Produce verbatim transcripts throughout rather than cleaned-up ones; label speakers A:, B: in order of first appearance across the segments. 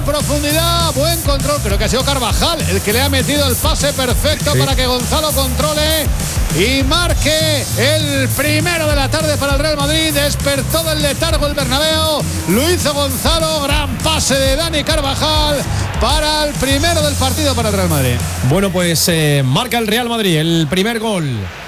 A: Profundidad, buen control, creo que ha sido Carvajal el que le ha metido el pase perfecto, sí, para que Gonzalo controle y marque el primero de la tarde para el Real Madrid. Despertó del letargo el Bernabéu, lo hizo Gonzalo, gran pase de Dani Carvajal para el primero del partido para el Real Madrid.
B: Bueno, pues eh, marca el Real Madrid el primer gol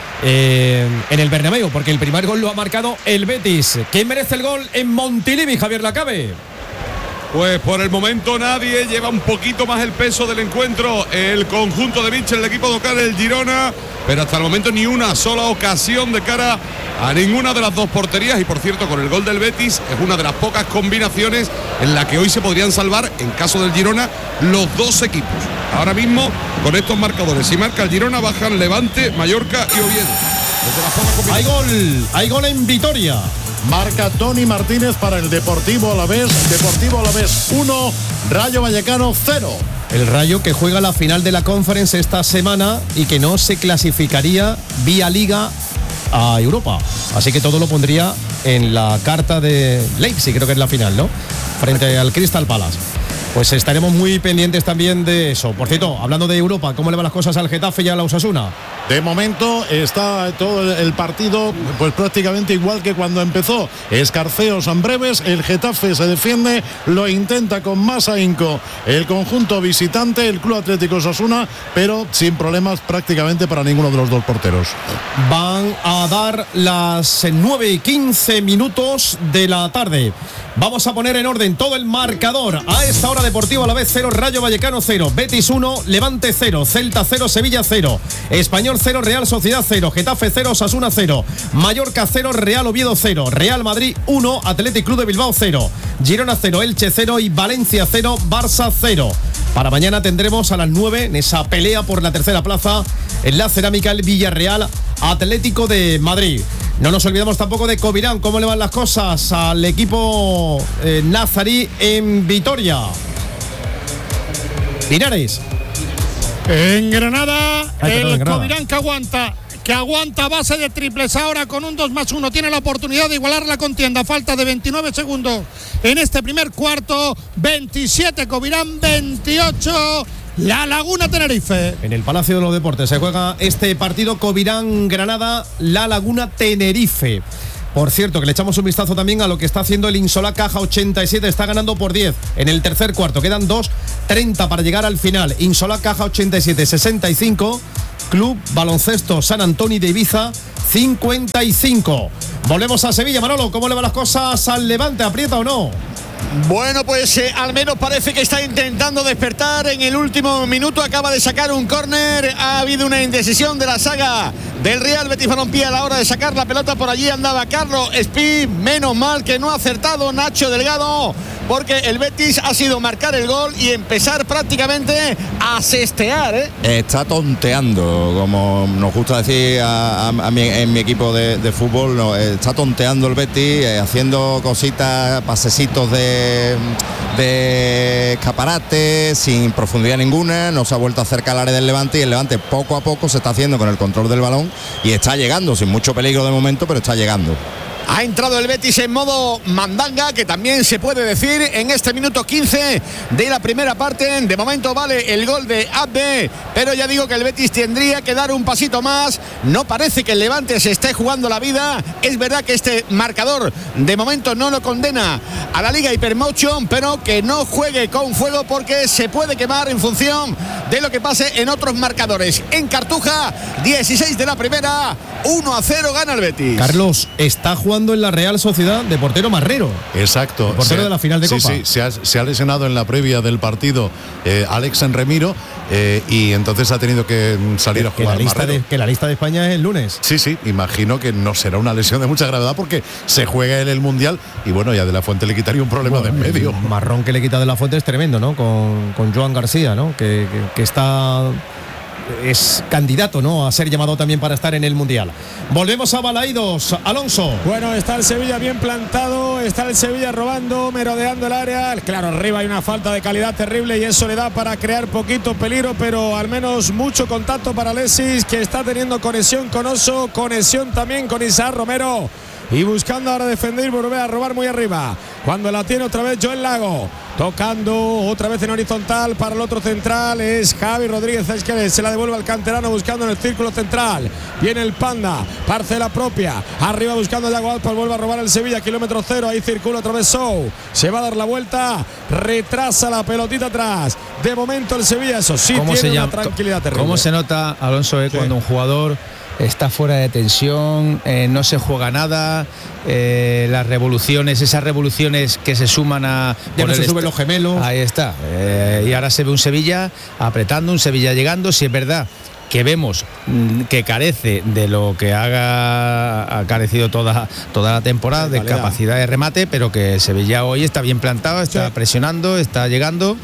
B: Eh, en el Bernabéu, porque el primer gol lo ha marcado el Betis. ¿Quién merece el gol en Montilivi, Javier Lacabe?
C: Pues por el momento nadie. Lleva un poquito más el peso del encuentro el conjunto de Mitchell, el equipo local, el Girona, pero hasta el momento ni una sola ocasión de cara a ninguna de las dos porterías. Y por cierto, con el gol del Betis es una de las pocas combinaciones en la que hoy se podrían salvar, en caso del Girona, los dos equipos. Ahora mismo, con estos marcadores, si marca el Girona, bajan Levante, Mallorca y Oviedo.
B: Hay gol, hay gol en Vitoria.
D: Marca Tony Martínez para el Deportivo Alavés. Deportivo Alavés uno, Rayo Vallecano cero.
B: El Rayo que juega la final de la Conference esta semana y que no se clasificaría vía Liga a Europa. Así que todo lo pondría en la carta de Leipzig, creo que es la final, ¿no? Frente al Crystal Palace. Pues estaremos muy pendientes también de eso. Por cierto, hablando de Europa, ¿cómo le van las cosas al Getafe y a la Osasuna?
D: De momento está todo el partido pues prácticamente igual que cuando empezó. Escarceos en breves, el Getafe se defiende, lo intenta con más ahínco el conjunto visitante, el Club Atlético Osasuna, pero sin problemas prácticamente para ninguno de los dos porteros.
B: Van a dar las nueve y quince minutos de la tarde. Vamos a poner en orden todo el marcador. A esta hora, Deportivo Alavés cero, Rayo Vallecano cero, Betis uno, Levante cero, Celta cero, Sevilla cero, Español cero, Real Sociedad cero, Getafe cero, Osasuna cero, Mallorca cero, Real Oviedo cero, Real Madrid uno, Athletic Club de Bilbao cero, Girona cero, Elche cero y Valencia cero, Barça cero. Para mañana tendremos a las nueve, en esa pelea por la tercera plaza, en la Cerámica, el Villarreal Atlético de Madrid. No nos olvidamos tampoco de Covirán. ¿Cómo le van las cosas al equipo eh, nazarí en Vitoria? Linares.
E: En Granada,
B: Ay,
E: el
B: perdón, Granada.
E: Covirán que aguanta, que aguanta base de triples ahora con un dos más uno. Tiene la oportunidad de igualar la contienda. Falta de veintinueve segundos en este primer cuarto. veintisiete Covirán, veintiocho La Laguna Tenerife.
B: En el Palacio de los Deportes se juega este partido Covirán-Granada, La Laguna Tenerife. Por cierto, que le echamos un vistazo también a lo que está haciendo el Insolá Caja ochenta y siete. Está ganando por diez en el tercer cuarto. Quedan dos treinta para llegar al final. Insolá Caja ochenta y siete, sesenta y cinco. Club Baloncesto San Antonio de Ibiza cincuenta y cinco. Volvemos a Sevilla. Manolo, ¿cómo le van las cosas al Levante? ¿Aprieta o no?
F: Bueno, pues eh, al menos parece que está intentando despertar. En el último minuto acaba de sacar un córner. Ha habido una indecisión de la saga del Real Betis Balompié a la hora de sacar la pelota. Por allí andaba Carlos Espí. Menos mal que no ha acertado Nacho Delgado, porque el Betis ha sido marcar el gol y empezar prácticamente a cestear, ¿eh?
G: Está tonteando, como nos gusta decir a, a, a mi, en mi equipo de, de fútbol. No, está tonteando el Betis, eh, haciendo cositas, pasecitos de, de escaparate sin profundidad ninguna. No se ha vuelto a acercar al área del Levante, y el Levante poco a poco se está haciendo con el control del balón y está llegando, sin mucho peligro de momento, pero está llegando.
F: Ha entrado el Betis en modo mandanga, que también se puede decir en este minuto quince de la primera parte. De momento vale el gol de Abde, pero ya digo que el Betis tendría que dar un pasito más. No parece que el Levante se esté jugando la vida. Es verdad que este marcador de momento no lo condena a la Liga Hypermotion, pero que no juegue con fuego, porque se puede quemar en función de lo que pase en otros marcadores. En Cartuja, dieciséis de la primera, uno a cero gana el Betis.
B: Carlos, está jugando en la Real Sociedad de portero Marrero.
D: Exacto.
B: El portero
D: se,
B: de la final de
D: sí,
B: Copa.
D: Sí, se ha, se ha lesionado en la previa del partido eh, Alex Enremiro, eh, y entonces ha tenido que salir
B: que,
D: a jugar.
B: Que la, lista de, que la lista de España es el lunes.
D: Sí, sí, imagino que no será una lesión de mucha gravedad, porque se juega en el Mundial y bueno, ya De La Fuente le quitaría un problema bueno, de en medio.
B: El marrón que le quita De La Fuente es tremendo, ¿no? Con, con Joan García, ¿no? Que, que, que está... es candidato, ¿no?, a ser llamado también para estar en el Mundial. Volvemos a Balaídos, Alonso.
H: Bueno, está el Sevilla bien plantado, está el Sevilla robando, merodeando el área. Claro, arriba hay una falta de calidad terrible y eso le da para crear poquito peligro, pero al menos mucho contacto para Alexis, que está teniendo conexión con Oso, conexión también con Isaac Romero, y buscando ahora defender y volver a robar muy arriba. Cuando la tiene otra vez Joel Lago. tocando otra vez en horizontal para el otro central, es Javi Rodríguez, es que se la devuelve al canterano buscando en el círculo central. Viene el Panda, parcela propia, arriba buscando a Yago Aspas, vuelve a robar el Sevilla, kilómetro cero, ahí circula otra vez Sou, se va a dar la vuelta, retrasa la pelotita atrás. De momento el Sevilla, eso sí, tiene
I: se
H: una
I: llama?
H: tranquilidad terrible.
I: ¿Cómo se nota, Alonso, eh,
H: Sí.
I: cuando un jugador está fuera de tensión, eh, no se juega nada, eh, las revoluciones, esas revoluciones que se suman a...
B: Ya
I: por
B: no
I: el
B: se suben
I: est-
B: los gemelos.
I: Ahí está. Eh, y ahora se ve un Sevilla apretando, un Sevilla llegando, si es verdad que vemos mm, que carece de lo que haga, ha carecido toda, toda la temporada, de
H: calidad.
I: capacidad de remate, pero que Sevilla hoy está bien plantado, está
H: Sí.
I: presionando, está llegando.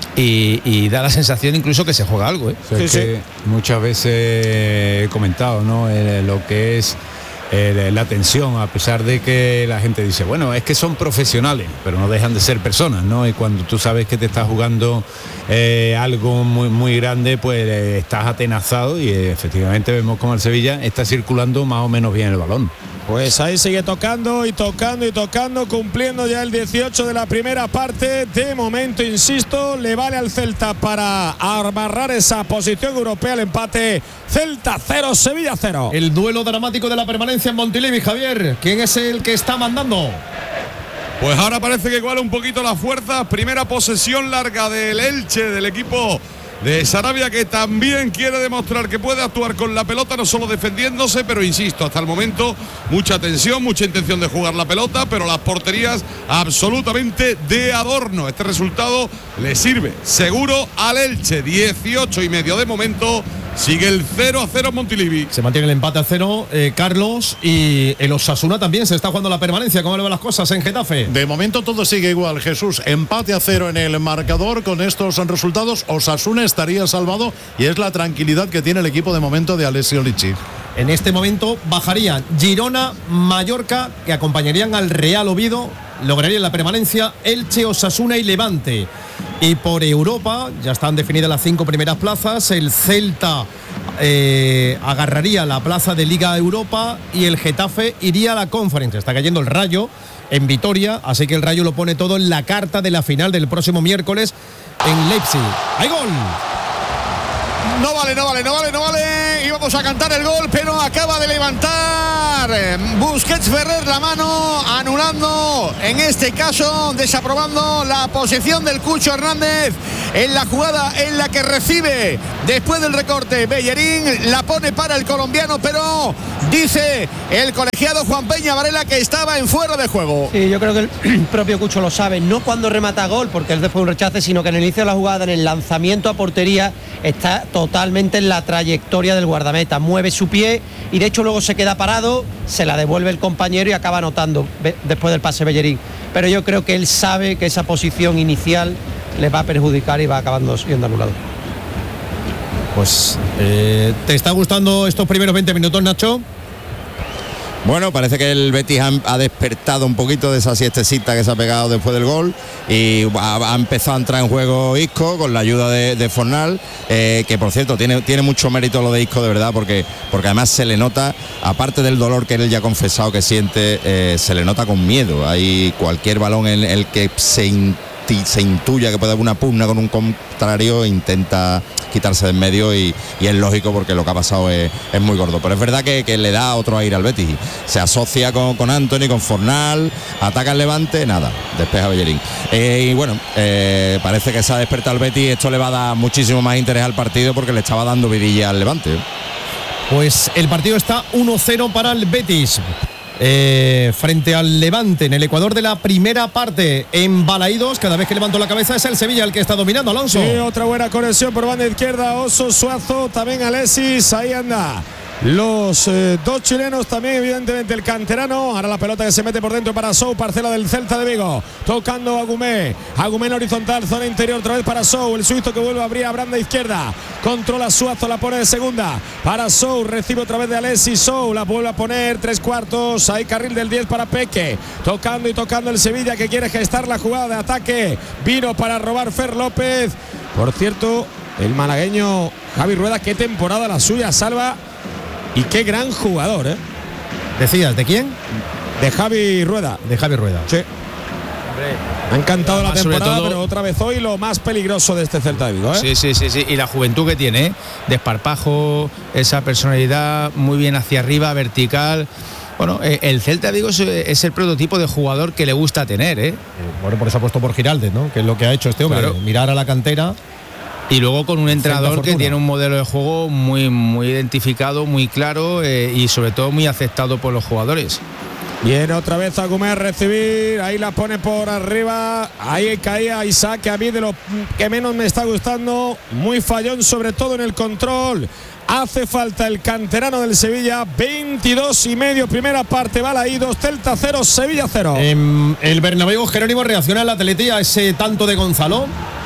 I: Y, y da la sensación incluso que se juega algo, ¿eh?
J: O sea,
H: Sí,
J: que muchas veces he comentado, ¿no? Eh, lo que es eh, la tensión, a pesar de que la gente dice, bueno, es que son profesionales, pero no dejan de ser personas, ¿no? Y cuando tú sabes que te estás jugando eh, algo muy, muy grande, pues eh, estás atenazado y eh, efectivamente vemos como el Sevilla está circulando más o menos bien el balón.
H: Pues ahí sigue tocando y tocando y tocando, cumpliendo ya el dieciocho de la primera parte. De momento, insisto, le vale al Celta para amarrar esa posición europea. El empate, Celta cero, Sevilla cero.
B: El duelo dramático de la permanencia en Montilivi, Javier. ¿Quién es el que está mandando?
C: Pues ahora parece que iguala un poquito las fuerzas. Primera posesión larga del Elche, del equipo de Sarabia, que también quiere demostrar que puede actuar con la pelota, no solo defendiéndose, pero insisto, hasta el momento mucha tensión, mucha intención de jugar la pelota, pero las porterías absolutamente de adorno. Este resultado le sirve seguro al Elche, dieciocho y medio de momento. Sigue el cero a cero en Montilivi.
B: Se mantiene el empate a cero, eh, Carlos, y el Osasuna también se está jugando la permanencia. ¿Cómo le van las cosas en Getafe?
D: De momento todo sigue igual, Jesús. Empate a cero en el marcador. Con estos resultados, Osasuna estaría salvado y es la tranquilidad que tiene el equipo de momento de Alessio Lichi.
B: En este momento bajarían Girona, Mallorca, que acompañarían al Real Oviedo, lograrían la permanencia Elche, Osasuna y Levante. Y por Europa, ya están definidas las cinco primeras plazas, el Celta eh, agarraría la plaza de Liga Europa y el Getafe iría a la Conference. Está cayendo el Rayo en Vitoria, así que el Rayo lo pone todo en la carta de la final del próximo miércoles en Leipzig. ¡Hay gol!
F: No vale, no vale, no vale, no vale. Íbamos a cantar el gol, pero acaba de levantar Busquets Ferrer la mano, anulando, en este caso, desaprobando la posición del Cucho Hernández en la jugada en la que recibe después del recorte Bellerín, la pone para el colombiano, pero dice el colegiado Juan Peña Varela que estaba en fuera de juego.
K: Sí, yo creo que el propio Cucho lo sabe, no cuando remata gol, porque es después un rechace, sino que en el inicio de la jugada, en el lanzamiento a portería, está totalmente en la trayectoria del guardameta, mueve su pie y de hecho luego se queda parado, se la devuelve el compañero y acaba anotando después del pase Bellerín. Pero yo creo que él sabe que esa posición inicial le va a perjudicar y va acabando siendo anulado.
B: Pues, eh, ¿te está gustando estos primeros veinte minutos, Nacho?
G: Bueno, parece que el Betis ha, ha despertado un poquito de esa siestecita que se ha pegado después del gol y ha, ha empezado a entrar en juego Isco con la ayuda de, de Fornal, eh, que por cierto tiene, tiene mucho mérito lo de Isco, de verdad, porque, porque además se le nota, aparte del dolor que él ya ha confesado que siente, eh, se le nota con miedo. Hay cualquier balón en el que se in, se intuya que puede haber una pugna con un contrario, intenta quitarse de en medio y, y es lógico porque lo que ha pasado es, es muy gordo, pero es verdad que, que le da otro aire al Betis, se asocia con, con Anthony, con Fornal, ataca el Levante, nada, despeja Bellerín, eh, y bueno, eh, parece que se ha despertado el Betis. Esto le va a dar muchísimo más interés al partido porque le estaba dando vidilla al Levante.
B: Pues el partido está uno cero para el Betis. Eh, frente al Levante en el Ecuador de la primera parte, en Balaídos, cada vez que levantó la cabeza es el Sevilla el que está dominando, Alonso.
H: Sí, otra buena conexión por banda izquierda, Oso, Suazo, también Alexis, ahí anda. Los eh, dos chilenos, también evidentemente el canterano. Ahora la pelota que se mete por dentro para Sou, parcela del Celta de Vigo, tocando a Agumé, Agumé en horizontal, zona interior otra vez para Sou, el suizo que vuelve a abrir a banda izquierda, controla Suazo, la pone de segunda para Sou, recibe otra vez de Alexis, Sou la vuelve a poner, tres cuartos, ahí carril del diez para Peque, tocando y tocando el Sevilla que quiere gestar la jugada de ataque, vino para robar Fer López. Por cierto, el malagueño Javi Rueda, qué temporada la suya, salva. Y qué gran jugador, ¿eh?
B: ¿Decías de quién?
H: De Javi Rueda.
B: De Javi Rueda.
H: Sí. Me ha encantado la
I: Además, sobre
H: temporada,
I: todo-
H: pero otra vez hoy lo más peligroso de este Celta de Vigo, ¿eh?
I: Sí, sí, sí, sí. Y la juventud que tiene, ¿eh? Desparpajo, esa personalidad muy bien hacia arriba, vertical. Bueno, eh, el Celta de Vigo es, es el prototipo de jugador que le gusta tener, ¿eh?
B: Bueno, por eso ha puesto por Giraldez, ¿no? Que es lo que ha hecho este hombre,
I: Claro.
B: mirar a la cantera.
I: Y luego con un entrenador
B: Fortuna.
I: que tiene un modelo de juego muy, muy identificado, muy claro eh, y sobre todo muy aceptado por los jugadores.
H: Viene otra vez a Gómez a recibir, ahí la pone por arriba, ahí caía Isaac, que a mí de lo que menos me está gustando, muy fallón sobre todo en el control. Hace falta el canterano del Sevilla, veintidós y medio, primera parte, Balaídos, Celta cero, Sevilla cero.
B: En el Bernabéu, Jerónimo, reacciona el Atleti a ese tanto de Gonzalo.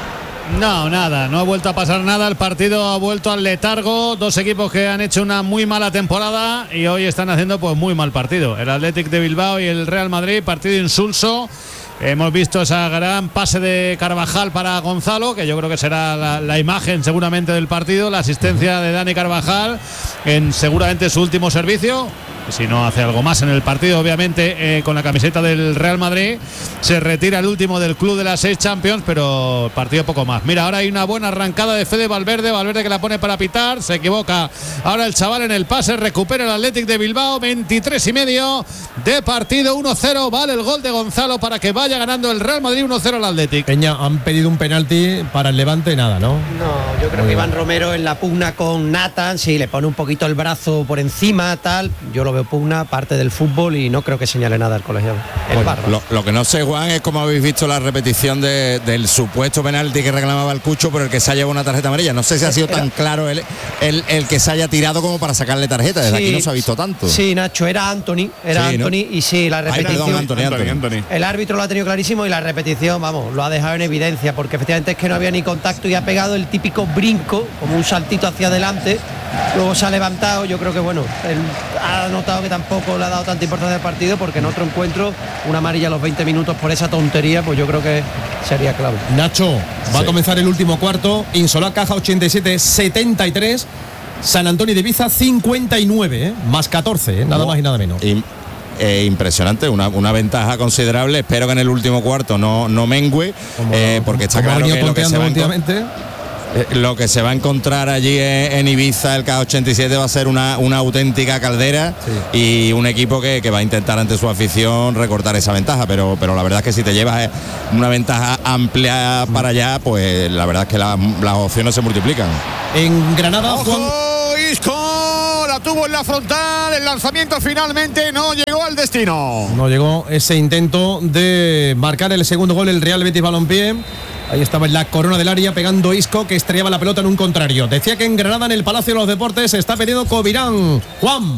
A: No, nada, no ha vuelto a pasar nada. El partido ha vuelto al letargo. Dos equipos que han hecho una muy mala temporada y hoy están haciendo pues muy mal partido. El Athletic de Bilbao y el Real Madrid, partido insulso. Hemos visto esa gran pase de Carvajal para Gonzalo, que yo creo que será la, la imagen seguramente del partido, la asistencia de Dani Carvajal en seguramente su último servicio. Si no hace algo más en el partido, obviamente, eh, con la camiseta del Real Madrid, se retira el último del club de las seis Champions, pero partido poco más. Mira, ahora hay una buena arrancada de Fede Valverde, Valverde que la pone para pitar, se equivoca. Ahora el chaval en el pase, recupera el Athletic de Bilbao, veintitrés y medio de partido, uno cero, vale el gol de Gonzalo para que vaya ganando el Real Madrid uno cero al Athletic.
B: Peña, han pedido un penalti para el Levante, nada, ¿no?
K: No, yo creo que Iván Romero en la pugna con Nathan, sí, le pone un poquito el brazo por encima, tal. Yo lo veo pugna, parte del fútbol y no creo que señale nada el colegiado. El
G: Bueno,
K: Barra.
G: lo, lo que no sé, Juan, es cómo habéis visto la repetición de, del supuesto penalti que reclamaba el Cucho, por el que se ha llevado una tarjeta amarilla. No sé si ha sido
K: Era-
G: tan claro el, el, el que se haya tirado como para sacarle tarjeta. Desde
K: Sí,
G: aquí no se ha visto tanto.
K: Sí, Nacho, era Anthony, era
G: Sí, ¿no?
K: Anthony y sí, la
G: Ay,
K: repetición.
G: perdón, Anthony, Anthony.
K: El árbitro lo ha tenido clarísimo y la repetición, vamos, lo ha dejado en evidencia, porque efectivamente es que no había ni contacto y ha pegado el típico brinco, como un saltito hacia adelante. Luego se ha levantado, yo creo que bueno, él ha notado que tampoco le ha dado tanta importancia al partido, porque en otro encuentro, una amarilla a los veinte minutos por esa tontería, pues yo creo que sería clave.
B: Nacho, va
G: Sí.
B: a comenzar el último cuarto. Insolá Caja ochenta y siete setenta y tres. San Antonio de Ibiza cincuenta y nueve, ¿eh? Más catorce, ¿eh? Nada
G: No,
B: más y nada menos.
G: im- eh, impresionante, una, una ventaja considerable. Espero que en el último cuarto no, no mengue, eh, porque está
B: Como ha
G: claro
B: venido
G: que lo que, se
B: tonteando
G: va a encon-
B: últimamente.
G: eh, lo que se va a encontrar allí en, en Ibiza, el K ochenta y siete, va a ser una, una auténtica caldera y un equipo que, que va a intentar ante su afición recortar esa ventaja, pero, pero la verdad es que si te llevas eh, una ventaja amplia para allá, pues la verdad es que la- las opciones se multiplican.
B: En Granada, Juan.
F: ¡Ojo! Isco la tuvo en la frontal, el lanzamiento finalmente no llegó al destino.
B: No llegó ese intento de marcar el segundo gol el Real Betis Balompié. Ahí estaba en la corona del área pegando Isco, que estrellaba la pelota en un contrario. Decía que en Granada, en el Palacio de los Deportes, se está pidiendo Covirán. Juan.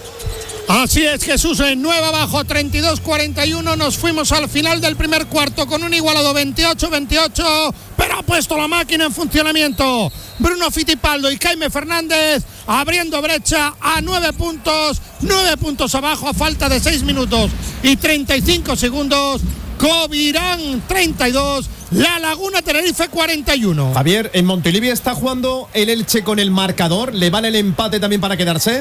E: Así es, Jesús, en nueve abajo, treinta y dos cuarenta y uno. Nos fuimos al final del primer cuarto con un igualado veintiocho veintiocho, pero ha puesto la máquina en funcionamiento Bruno Fittipaldo y Jaime Fernández, abriendo brecha a nueve puntos, nueve puntos abajo a falta de seis minutos y treinta y cinco segundos. Covirán treinta y dos, La Laguna Tenerife cuarenta y uno.
B: Javier, en Montilivi está jugando el Elche con el marcador. ¿Le vale el empate también para quedarse?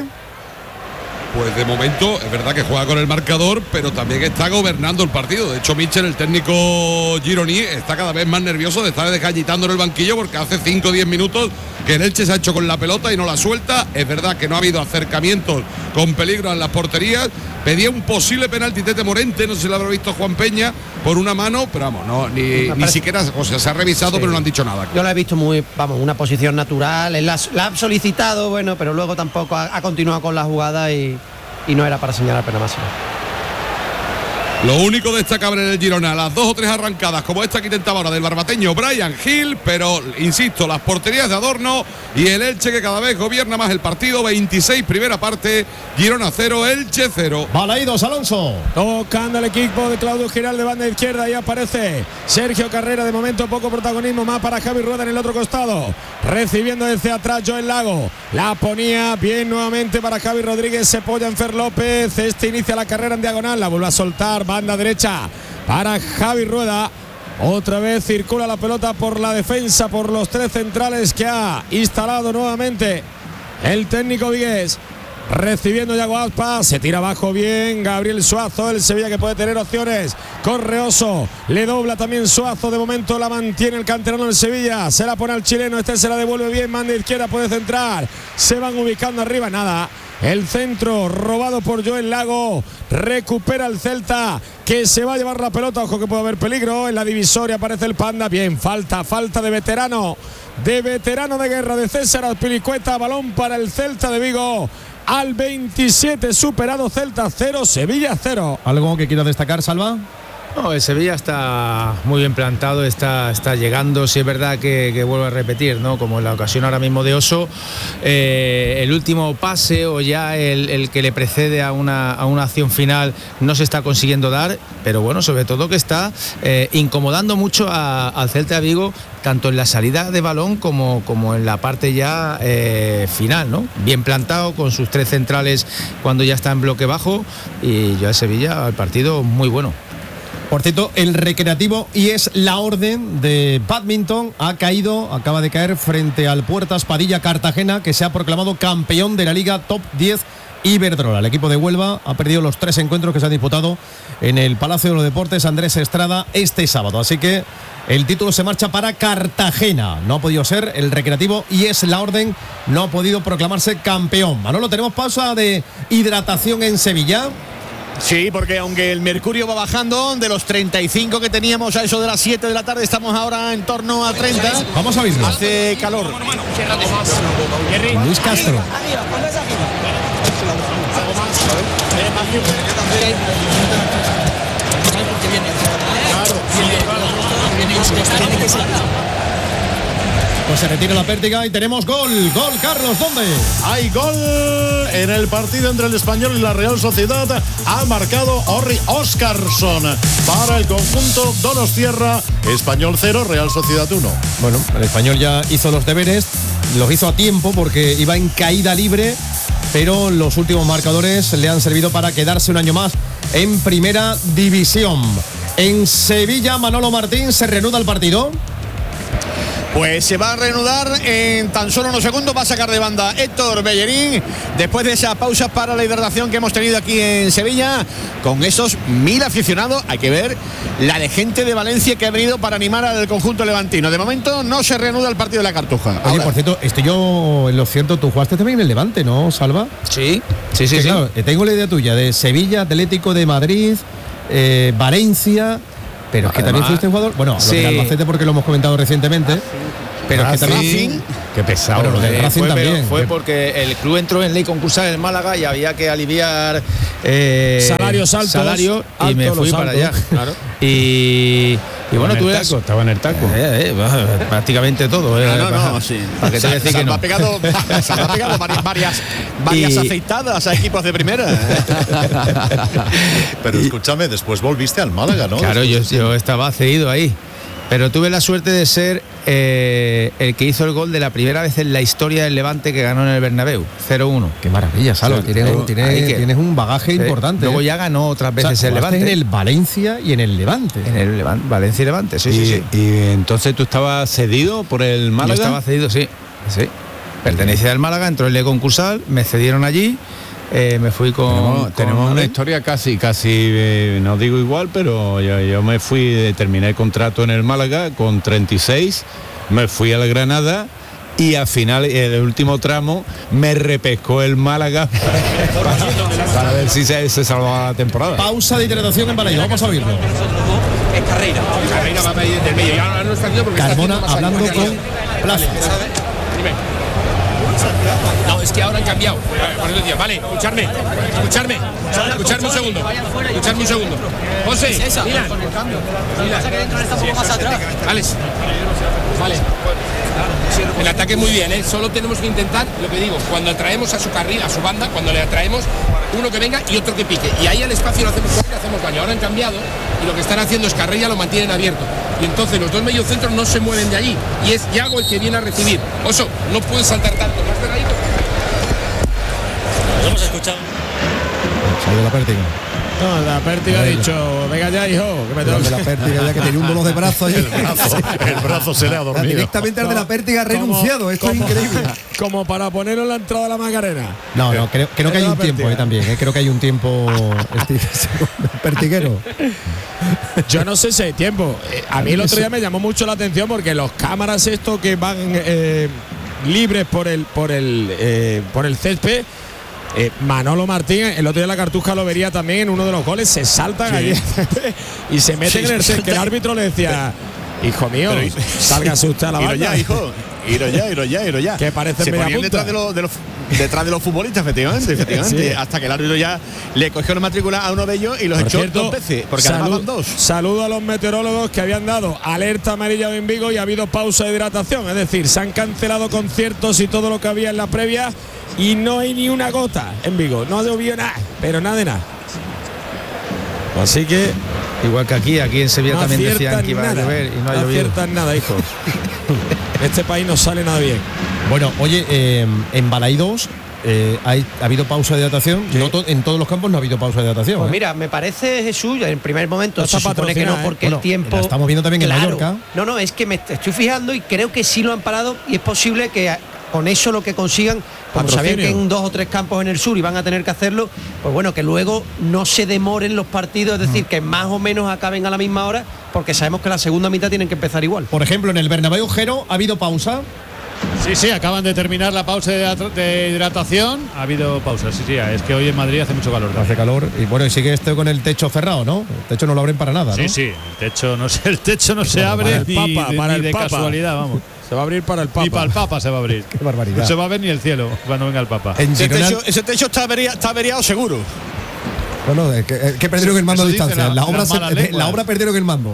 C: Pues de momento es verdad que juega con el marcador, pero también está gobernando el partido. De hecho, Michel, el técnico gironí, está cada vez más nervioso de estar desgallitando en el banquillo, porque hace cinco o diez minutos que el Elche se ha hecho con la pelota y no la suelta. Es verdad que no ha habido acercamientos con peligro en las porterías. Pedía un posible penalti Tete Morente, no sé si lo habrá visto Juan Peña, por una mano, pero vamos, no, ni, ni
K: parece-
C: siquiera, o sea, se ha revisado,
K: Sí.
C: pero no han dicho nada.
K: Yo la he visto muy, vamos, una posición natural. Él la, la ha solicitado, bueno, pero luego tampoco ha, ha continuado con la jugada y, y no era para señalar pena máxima.
C: Lo único destacable en el Girona, las dos o tres arrancadas como esta que intentaba ahora del barbateño Brian Hill, pero insisto, las porterías de adorno y el Elche que cada vez gobierna más el partido. Veintiséis primera parte, Girona cero, Elche cero.
B: Balaídos, Alonso.
H: Tocando el equipo de Claudio Giral de banda izquierda y aparece Sergio Carrera, de momento poco protagonismo, más para Javi Rueda en el otro costado, recibiendo desde atrás Joel Lago, la ponía bien nuevamente para Javi Rodríguez, se polla en Fer López, este inicia la carrera en diagonal, la vuelve a soltar, banda derecha para Javi Rueda. Otra vez circula la pelota por la defensa, por los tres centrales que ha instalado nuevamente el técnico vigués. recibiendo Yago Aspas, se tira abajo bien Gabriel Suazo, el Sevilla que puede tener opciones, corre Oso, le dobla también Suazo, de momento la mantiene el canterano del Sevilla, se la pone al chileno, este se la devuelve bien, manda izquierda, puede centrar, se van ubicando arriba, nada. El centro robado por Joel Lago, recupera el Celta que se va a llevar la pelota, ojo que puede haber peligro, en la divisoria aparece el Panda, bien, falta, falta de veterano, de veterano de guerra de César Azpilicueta, balón para el Celta de Vigo, al veintisiete superado, Celta cero, Sevilla cero.
B: ¿Algo que quiera destacar, Salva?
I: No, el Sevilla está muy bien plantado, está, está llegando, sí es verdad que, que vuelvo a repetir, ¿no? Como en la ocasión ahora mismo de Oso, eh, el último pase o ya el, el que le precede a una, a una acción final no se está consiguiendo dar, pero bueno, sobre todo que está eh, incomodando mucho a, al Celta de Vigo, tanto en la salida de balón como, como en la parte ya eh, final, ¿no? Bien plantado con sus tres centrales cuando ya está en bloque bajo, y yo al Sevilla, al partido muy bueno.
B: Por cierto, el Recreativo y es la orden de bádminton ha caído, acaba de caer frente al Puertas Padilla Cartagena, que se ha proclamado campeón de la Liga Top diez Iberdrola. El equipo de Huelva ha perdido los tres encuentros que se han disputado en el Palacio de los Deportes Andrés Estrada este sábado. Así que el título se marcha para Cartagena. No ha podido ser el Recreativo y es la orden, no ha podido proclamarse campeón. Manolo, tenemos pausa de hidratación en Sevilla.
F: Sí, porque aunque el mercurio va bajando, de los treinta y cinco que teníamos a eso de las siete de la tarde, estamos ahora en torno a treinta.
B: Vamos a verlo.
F: Hace calor.
B: Luis Castro. Pues se retira la pértiga y tenemos gol. Gol, Carlos, ¿dónde?
D: Hay gol en el partido entre el Español y la Real Sociedad. Ha marcado Orri Óscarsson para el conjunto donostiarra. Español cero, Real Sociedad uno.
B: Bueno, el Español ya hizo los deberes, los hizo a tiempo porque iba en caída libre, pero los últimos marcadores le han servido para quedarse un año más en primera división. En Sevilla, Manolo Martín, se reanuda el partido.
F: Pues se va a reanudar en tan solo unos segundos. Va a sacar de banda Héctor Bellerín después de esa pausa para la hidratación que hemos tenido aquí en Sevilla con esos mil aficionados. Hay que ver la de gente de Valencia que ha venido para animar al conjunto levantino. De momento no se reanuda el partido de la Cartuja.
B: Oye, por cierto, estoy yo en lo cierto, tú jugaste también en el Levante, ¿no, Salva?
I: Sí, sí, sí,
B: que,
I: sí.
B: Claro, tengo la idea tuya de Sevilla, Atlético de Madrid, eh, Valencia. Pero es que también fuiste jugador. Bueno,
I: sí.
B: Lo del Albacete porque lo hemos comentado recientemente. Pero es que también.
J: Qué pesado.
B: Pero lo del
I: Eh,
B: Racing
I: fue,
B: también.
I: fue porque el club entró en ley concursal en Málaga y había que aliviar eh,
H: salarios altos,
I: salario, y
H: altos,
I: me fui
H: los
I: para
H: altos,
I: allá.
H: claro.
I: Y, y bueno,
J: en
I: tú
J: el
I: eras,
J: taco, estaba en el taco.
I: Eh, eh, prácticamente todo. Eh,
F: No, no,
I: para,
F: no, sí.
I: para que te decir que
F: Se
I: no.
F: ha pegado, se ha pegado varias, varias, varias
I: Y-
F: aceitadas a equipos de primera.
D: Pero escúchame, después volviste al Málaga, ¿no?
I: Claro, yo,
D: Después de-
I: yo estaba cedido ahí. Pero tuve la suerte de ser eh, el que hizo el gol de la primera vez en la historia del Levante que ganó en el Bernabéu, cero uno.
B: Qué maravilla, Salva.
I: Sí,
B: Tienes,
I: luego,
B: tienes-
I: ahí que-
B: tienes un bagaje
I: Sí.
B: importante.
I: Luego
B: ¿eh?
I: ya ganó otras
B: O sea,
I: veces el
B: jugaste
I: Levante.
B: en el Valencia y en el Levante.
I: En el Levan- Valencia y Levante, sí,
J: y,
I: sí, sí.
J: y entonces tú estabas cedido por el Málaga.
I: Yo estaba cedido, sí. sí. Pertenecía al Málaga, entró en ley concursal, me cedieron allí, eh, me fui con.
J: Tenemos,
I: con
J: tenemos una
I: Madrid.
J: historia casi, casi, eh, no digo igual, pero yo, yo me fui, terminé el contrato en el Málaga con treinta y seis, me fui al Granada y al final, en el último tramo, me repescó el Málaga para, para ver si se, se salvaba la temporada.
B: Pausa de hidratación en Valladolid. Vamos a oírlo.
L: Es Carreira. Carreira va a pedir del medio. Ya no está haciendo porque
B: Carmona
L: está haciendo
B: hablando
L: más
B: con
L: ayuda.
B: Plaza.
L: Dime. No, es que ahora han cambiado. Por eso decía, vale, escucharme, escucharme, escucharme un segundo, escucharme un segundo. José, Milan, Alex, vale. El ataque muy bien, ¿eh? Solo tenemos que intentar, lo que digo, cuando atraemos a su carril, a su banda, cuando le atraemos, uno que venga y otro que pique. Y ahí al espacio lo hacemos correr, hacemos daño. Ahora han cambiado y lo que están haciendo es Carrilla lo mantienen abierto. Y entonces los dos mediocentros no se mueven de allí. Y es Yago el que viene a recibir. Oso, no puedes saltar tanto, más pegadito.
M: Lo hemos escuchado.
B: Salió la pértiga.
H: No, la pértiga ha dicho, venga ya, hijo, que me tengo
B: de la pértiga ya que tenía un dolor de brazo ahí.
D: El brazo, el brazo se le ha dormido.
B: Directamente al de la pértiga ha renunciado. Esto
H: como,
B: es increíble.
H: Como para ponerlo en la entrada de la Macarena.
B: No, no, creo, creo que hay un tiempo eh, también. Eh, creo que hay un tiempo este, pertiguero.
H: Yo no sé si hay tiempo. Eh, a mí el otro día me llamó mucho la atención porque los cámaras estos que van eh, libres por el por el eh, por el césped. Eh, Manolo Martín, el otro día la Cartuja lo vería también en uno de los goles, se saltan sí. allí y se meten sí, en el set, que el árbitro le decía, hijo mío, sálgase usted a la banda.
F: Iro ya, hijo, iro ya, iro ya, iro ya.
H: Que parece
F: se ponían detrás de, los, de los, detrás de los futbolistas, efectivamente, efectivamente sí. hasta que el árbitro ya le cogió la matrícula a uno de ellos y los
H: Por
F: echó
H: cierto,
F: dos veces, porque
H: salud,
F: además van dos.
H: Saludo a los meteorólogos que habían dado alerta amarilla en Vigo y ha habido pausa de hidratación, es decir, se han cancelado conciertos y todo lo que había en la previa. Y no hay ni una gota en Vigo, no ha llovido nada, pero nada de nada. Así que
I: igual que aquí, aquí en Sevilla
H: no
I: también decían que iba
H: nada,
I: a llover y no ha
H: no
I: llovido.
H: No aciertan nada, hijo. Este país no sale nada bien.
B: Bueno, oye, eh, en Balaidos eh, hay, ha habido pausa de hidratación. Sí. No to, en todos los campos no ha habido pausa de hidratación.
K: Pues
B: ¿eh?
K: mira, me parece, Jesús, en primer momento
H: no
K: se supone que no, porque
B: ¿eh? bueno,
K: el tiempo.
B: La estamos viendo también
K: claro,
B: en Mallorca.
K: No, no, es que me estoy fijando y creo que sí lo han parado y es posible que con eso lo que consigan, como sabían que en dos o tres campos en el sur iban a tener que hacerlo, pues bueno, que luego no se demoren los partidos, es decir, que más o menos acaben a la misma hora, porque sabemos que la segunda mitad tienen que empezar igual.
B: Por ejemplo, en el Bernabéu Jero ha habido pausa.
A: Sí, sí, acaban de terminar la pausa de, de hidratación.
M: Ha habido pausa, sí, sí, es que hoy en Madrid hace mucho calor.
B: Hace calor y bueno, y sigue esto con el techo cerrado, ¿no? El techo no lo abren para nada,
M: sí,
B: ¿no?
M: Sí, el techo no se, el techo no se abre
H: para el
M: ni,
H: Papa,
M: de,
H: para
M: ni
H: el
M: de
H: Papa.
M: casualidad, vamos.
H: Se va a abrir para el Papa.
M: Y para el Papa se va a abrir.
B: Qué barbaridad.
M: No se va a ver ni el cielo cuando venga el Papa.
F: En ese, techo, ese techo está, avería, está averiado seguro.
B: Bueno, es que, es que perdieron el mando a distancia. La, la, obra se, la obra perdieron el mando.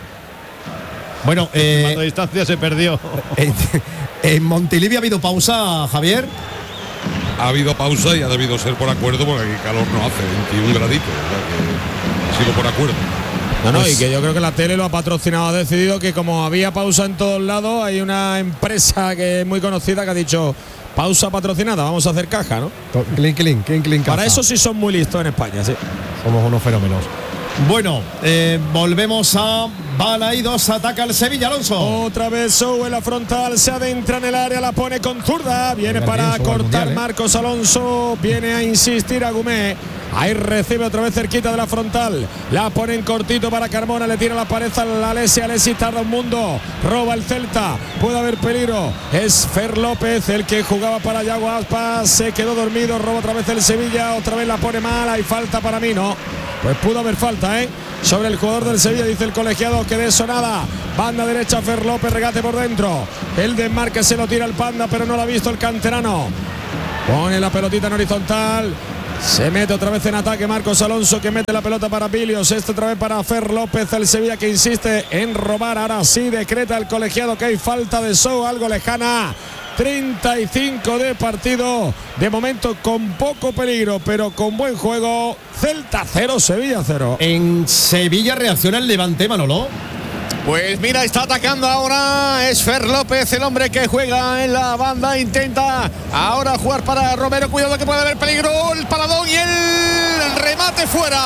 B: Bueno, eh,
M: el mando a distancia se perdió.
B: En, en Montilivi ha habido pausa, Javier.
C: Ha habido pausa y ha debido ser por acuerdo porque aquí calor no hace, veintiún graditos. O sea que ha sido por acuerdo.
H: No, no, y que yo creo que la tele lo ha patrocinado, ha decidido que como había pausa en todos lados, hay una empresa que es muy conocida que ha dicho pausa patrocinada, vamos a hacer caja, ¿no?
B: Clean, clean, clean, clean,
H: Para caja. Eso sí son muy listos en España, sí.
B: Somos unos fenómenos. Bueno, eh, volvemos a Balaidos, ataca el Sevilla, Alonso.
H: Otra vez Sou en la frontal, se adentra en el área, la pone con zurda, viene para bien, cortar mundial, ¿eh? Marcos Alonso, viene a insistir a Gumé. Ahí recibe otra vez cerquita de la frontal. La pone en cortito para Carmona. Le tira la pared a la Alessi. Alessi tarda un mundo. Roba el Celta. Puede haber peligro. Es Fer López el que jugaba para Yago Aspas. Se quedó dormido. Roba otra vez el Sevilla. Otra vez la pone mal. Hay falta para mí, ¿no? Pues pudo haber falta, ¿eh? Sobre el jugador del Sevilla, dice el colegiado que de eso nada. Banda derecha, Fer López, regate por dentro. El desmarque se lo tira el Panda, pero no lo ha visto el canterano. Pone la pelotita en horizontal. Se mete otra vez en ataque Marcos Alonso, que mete la pelota para Pilios. Esto otra vez para Fer López, el Sevilla que insiste en robar. Ahora sí decreta el colegiado que hay falta de Sou, algo lejana. treinta y cinco de partido. De momento con poco peligro, pero con buen juego. Celta cero, Sevilla cero.
B: En Sevilla reacciona el Levante, Manolo.
F: Pues mira, está atacando ahora. Es Fer López, el hombre que juega en la banda. Intenta ahora jugar para Romero. Cuidado que puede haber peligro. El paladón y el remate fuera.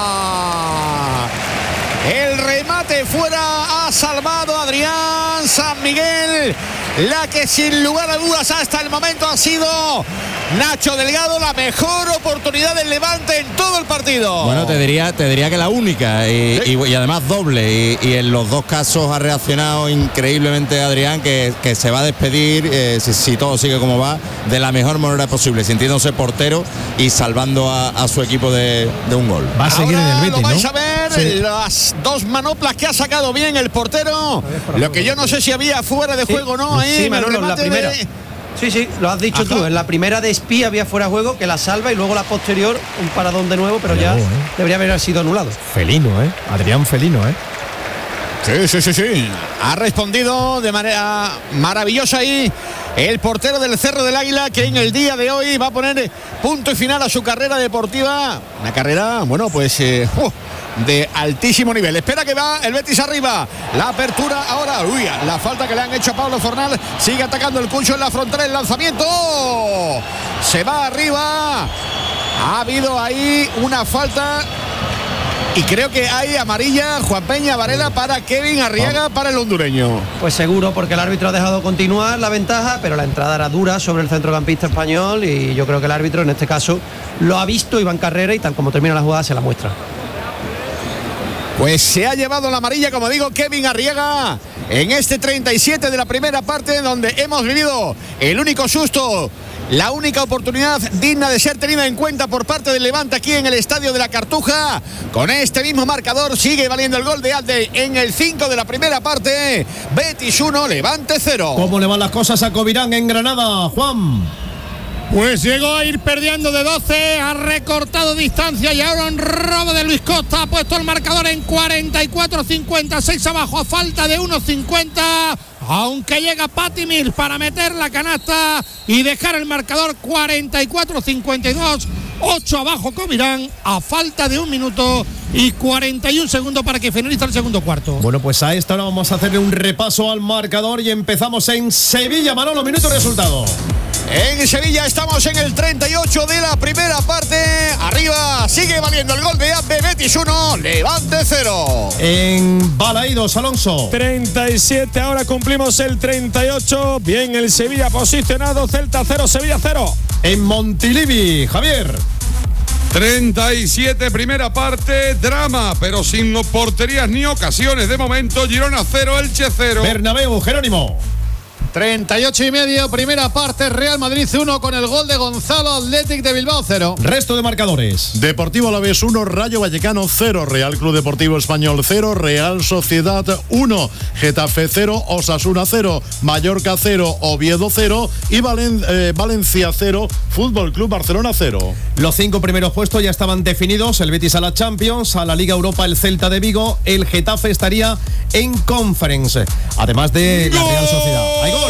F: El remate fuera. Ha salvado Adrián San Miguel. La que sin lugar a dudas hasta el momento ha sido Nacho Delgado, la mejor oportunidad del Levante en todo el partido.
G: Bueno, te diría, te diría que la única y, ¿sí? y, y además doble y, y en los dos casos ha reaccionado increíblemente Adrián, que, que se va a despedir, eh, si, si todo sigue como va, de la mejor manera posible, sintiéndose portero y salvando a, a su equipo de, de un gol.
F: Va a seguir en el Betis, ¿no? Lo vais a ver, sí. Las dos manoplas que ha sacado bien el portero. Lo que yo no sé si había fuera de sí. juego, ¿no? Ahí
K: sí, Manolo, la primera. De... Sí, sí, lo has dicho Ajá. tú. En la primera de Espí había fuera de juego, que la salva, y luego la posterior, un paradón de nuevo, pero ya, ya ¿eh? debería haber sido anulado.
B: Felino, ¿eh? Adrián Felino, ¿eh?
F: Sí, sí, sí, sí. Ha respondido de manera maravillosa ahí el portero del Cerro del Águila, que en el día de hoy va a poner punto y final a su carrera deportiva. Una carrera, bueno, pues eh, uh, de altísimo nivel. Espera que va el Betis arriba. La apertura ahora. Uy, la falta que le han hecho a Pablo Fornal. Sigue atacando el Cucho en la frontera. El lanzamiento. Se va arriba. Ha habido ahí una falta Y creo que hay amarilla, Juan Peña Varela, para Kevin Arriaga, para el hondureño.
K: Pues seguro, porque el árbitro ha dejado continuar la ventaja, pero la entrada era dura sobre el centrocampista español y yo creo que el árbitro en este caso lo ha visto y va en carrera y tal como termina la jugada se la muestra.
F: Pues se ha llevado la amarilla, como digo, Kevin Arriaga en este treinta y siete de la primera parte, donde hemos vivido el único susto, la única oportunidad digna de ser tenida en cuenta por parte del Levante aquí en el Estadio de la Cartuja. Con este mismo marcador sigue valiendo el gol de Abde en el cinco de la primera parte. Betis uno, Levante cero.
B: ¿Cómo le van las cosas a Covirán en Granada, Juan?
E: Pues llegó a ir perdiendo de doce, ha recortado distancia y ahora un robo de Luis Costa ha puesto el marcador en cuarenta y cuatro cincuenta y seis abajo a falta de uno cincuenta, aunque llega Patty Mills para meter la canasta y dejar el marcador cuarenta y cuatro cincuenta y dos, ocho abajo Covirán a falta de un minuto y cuarenta y un segundos para que finalice el segundo cuarto.
B: Bueno, pues a esta hora vamos a hacerle un repaso al marcador y empezamos en Sevilla. Manolo, minuto y resultado.
F: En Sevilla estamos en el treinta y ocho de la primera parte. Arriba sigue valiendo el gol de Abde. Betis uno, Levante cero.
B: En Balaídos, Alonso.
H: treinta y siete, ahora cumplimos el treinta y ocho. Bien el Sevilla posicionado. Celta cero, Sevilla cero.
B: En Montilivi, Javier.
C: treinta y siete, primera parte, drama, pero sin porterías ni ocasiones. De momento, Girona cero, Elche cero.
B: Bernabéu, Jerónimo.
A: treinta y ocho y medio, primera parte, Real Madrid uno con el gol de Gonzalo, Athletic de Bilbao cero.
B: Resto de marcadores.
D: Deportivo Alavés uno, Rayo Vallecano cero, Real Club Deportivo Español cero, Real Sociedad uno, Getafe cero, Osasuna cero, Mallorca cero, Oviedo cero y Valen, eh, Valencia cero, Fútbol Club Barcelona cero.
B: Los cinco primeros puestos ya estaban definidos, el Betis a la Champions, a la Liga Europa el Celta de Vigo, el Getafe estaría en Conference, además de la Real Sociedad. ¡Hay gol!